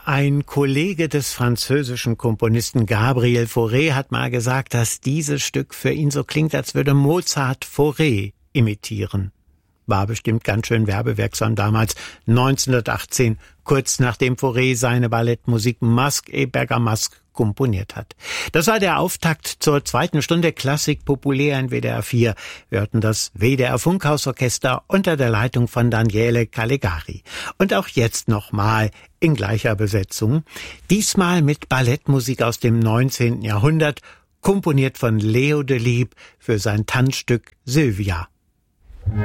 Ein Kollege des französischen Komponisten Gabriel Fauré hat mal gesagt, dass dieses Stück für ihn so klingt, als würde Mozart Fauré imitieren. War bestimmt ganz schön werbewirksam damals, 1918, kurz nachdem Fauré seine Ballettmusik Masque et Bergamasque komponiert hat. Das war der Auftakt zur zweiten Stunde Klassik populär in WDR 4. Wir hörten das WDR Funkhausorchester unter der Leitung von Daniele Calegari. Und auch jetzt nochmal in gleicher Besetzung. Diesmal mit Ballettmusik aus dem 19. Jahrhundert, komponiert von Leo Delibes für sein Tanzstück Sylvia.